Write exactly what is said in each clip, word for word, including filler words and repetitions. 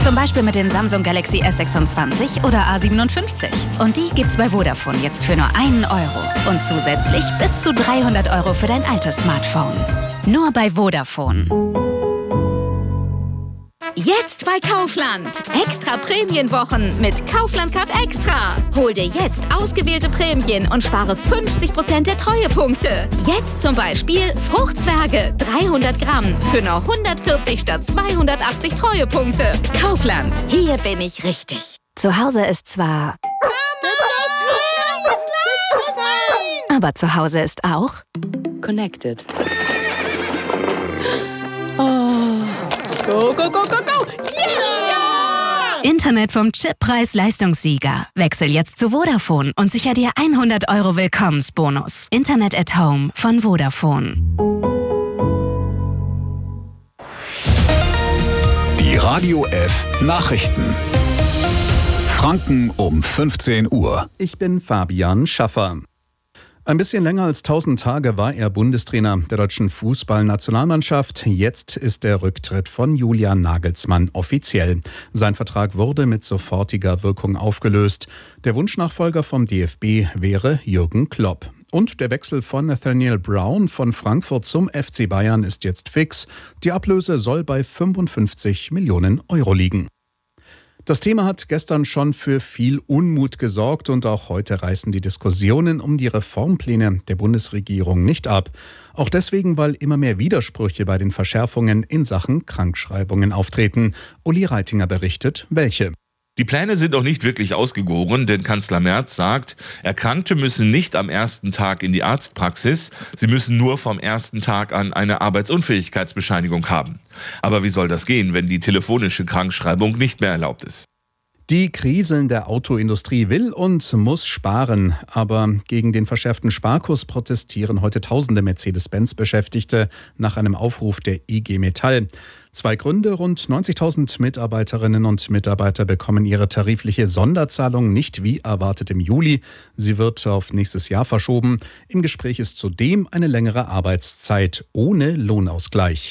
Zum Beispiel mit den Samsung Galaxy S sechsundzwanzig oder A siebenundfünfzig. Und die gibt's bei Vodafone jetzt für nur einen Euro. Und zusätzlich bis zu dreihundert Euro für dein altes Smartphone. Nur bei Vodafone. Jetzt bei Kaufland. Extra Prämienwochen mit Kaufland Card Extra. Hol dir jetzt ausgewählte Prämien und spare fünfzig Prozent der Treuepunkte. Jetzt zum Beispiel Fruchtzwerge dreihundert Gramm für nur hundertvierzig statt zweihundertachtzig Treuepunkte. Kaufland. Hier bin ich richtig. Zu Hause ist zwar... Aber zu Hause ist auch... Connected. Oh. Go, go, go, go, go! Yeah! Internet vom Chip-Preis-Leistungssieger. Wechsel jetzt zu Vodafone und sicher dir hundert Euro Willkommensbonus. Internet at Home von Vodafone. Die Radio F Nachrichten. Franken um fünfzehn Uhr. Ich bin Fabian Schaffer. Ein bisschen länger als tausend Tage war er Bundestrainer der deutschen Fußballnationalmannschaft. Jetzt ist der Rücktritt von Julian Nagelsmann offiziell. Sein Vertrag wurde mit sofortiger Wirkung aufgelöst. Der Wunschnachfolger vom D F B wäre Jürgen Klopp. Und der Wechsel von Nathaniel Brown von Frankfurt zum F C Bayern ist jetzt fix. Die Ablöse soll bei fünfundfünfzig Millionen Euro liegen. Das Thema hat gestern schon für viel Unmut gesorgt und auch heute reißen die Diskussionen um die Reformpläne der Bundesregierung nicht ab. Auch deswegen, weil immer mehr Widersprüche bei den Verschärfungen in Sachen Krankschreibungen auftreten. Uli Reitinger berichtet, welche. Die Pläne sind noch nicht wirklich ausgegoren, denn Kanzler Merz sagt, Erkrankte müssen nicht am ersten Tag in die Arztpraxis, sie müssen nur vom ersten Tag an eine Arbeitsunfähigkeitsbescheinigung haben. Aber wie soll das gehen, wenn die telefonische Krankschreibung nicht mehr erlaubt ist? Die kriselnde Autoindustrie will und muss sparen, aber gegen den verschärften Sparkurs protestieren heute tausende Mercedes-Benz-Beschäftigte nach einem Aufruf der I G Metall. Zwei Gründe: rund neunzigtausend Mitarbeiterinnen und Mitarbeiter bekommen ihre tarifliche Sonderzahlung nicht wie erwartet im Juli. Sie wird auf nächstes Jahr verschoben. Im Gespräch ist zudem eine längere Arbeitszeit ohne Lohnausgleich.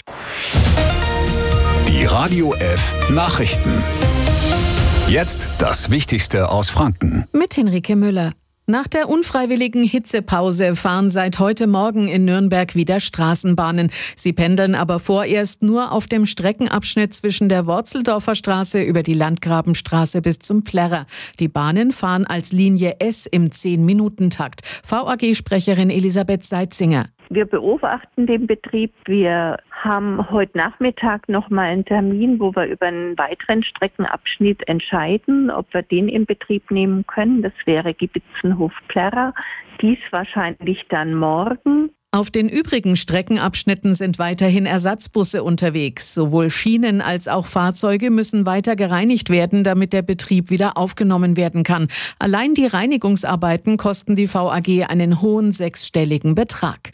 Die Radio F Nachrichten. Jetzt das Wichtigste aus Franken. Mit Henrike Müller. Nach der unfreiwilligen Hitzepause fahren seit heute Morgen in Nürnberg wieder Straßenbahnen. Sie pendeln aber vorerst nur auf dem Streckenabschnitt zwischen der Worzeldorfer Straße über die Landgrabenstraße bis zum Plärrer. Die Bahnen fahren als Linie S im zehn-Minuten-Takt. V A G-Sprecherin Elisabeth Seitzinger. Wir beobachten den Betrieb. Wir haben heute Nachmittag noch mal einen Termin, wo wir über einen weiteren Streckenabschnitt entscheiden, ob wir den in Betrieb nehmen können. Das wäre Gibitzenhof-Plärrer. Dies wahrscheinlich dann morgen. Auf den übrigen Streckenabschnitten sind weiterhin Ersatzbusse unterwegs. Sowohl Schienen als auch Fahrzeuge müssen weiter gereinigt werden, damit der Betrieb wieder aufgenommen werden kann. Allein die Reinigungsarbeiten kosten die V A G einen hohen sechsstelligen Betrag.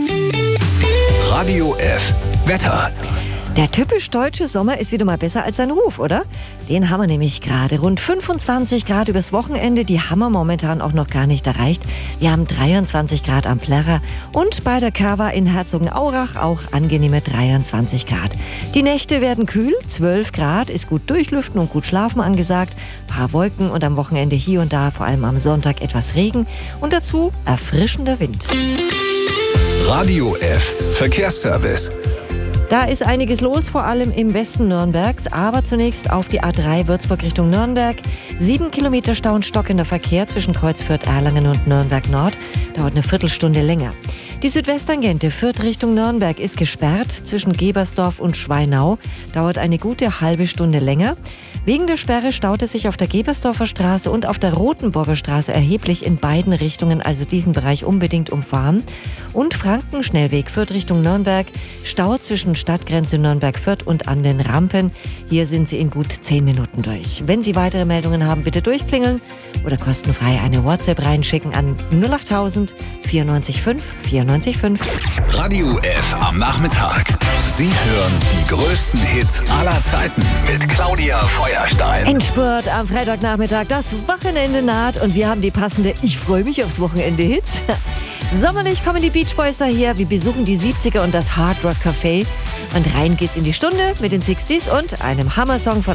Radio F Wetter. Der typisch deutsche Sommer ist wieder mal besser als sein Ruf, oder? Den haben wir nämlich gerade. Rund fünfundzwanzig Grad übers Wochenende, die haben wir momentan auch noch gar nicht erreicht. Wir haben dreiundzwanzig Grad am Plärrer und bei der Kawa in Herzogenaurach auch angenehme dreiundzwanzig Grad. Die Nächte werden kühl, zwölf Grad, ist gut durchlüften und gut schlafen angesagt. Ein paar Wolken und am Wochenende hier und da, vor allem am Sonntag, etwas Regen und dazu erfrischender Wind. Radio F Verkehrsservice. Da ist einiges los, vor allem im Westen Nürnbergs. Aber zunächst auf die A drei Würzburg Richtung Nürnberg. Sieben Kilometer Stau und stockender Verkehr zwischen Kreuz Fürth-Erlangen und Nürnberg Nord. Dauert eine Viertelstunde länger. Die Südwesttangente Fürth Richtung Nürnberg ist gesperrt. Zwischen Gebersdorf und Schweinau dauert eine gute halbe Stunde länger. Wegen der Sperre staut es sich auf der Gebersdorfer Straße und auf der Rotenburger Straße erheblich in beiden Richtungen, also diesen Bereich unbedingt umfahren. Und Franken-Schnellweg Fürth Richtung Nürnberg, Stau zwischen Stadtgrenze Nürnberg-Fürth und an den Rampen. Hier sind Sie in gut zehn Minuten durch. Wenn Sie weitere Meldungen haben, bitte durchklingeln oder kostenfrei eine WhatsApp reinschicken an null acht tausend vierundneunzig fünf vierundneunzig fünf. Radio F am Nachmittag. Sie hören die größten Hits aller Zeiten mit Claudia Feuerstein. Endspurt am Freitagnachmittag, das Wochenende naht und wir haben die passende Ich freue mich aufs Wochenende Hits. Sommerlich kommen die Beach Boys daher, wir besuchen die siebziger und das Hard Rock Café und rein geht's in die Stunde mit den Sixties und einem Hammer-Song von